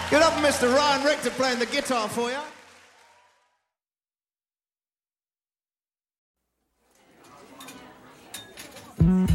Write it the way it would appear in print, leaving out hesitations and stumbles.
Get up, Mr. Ryan Richter playing the guitar for you.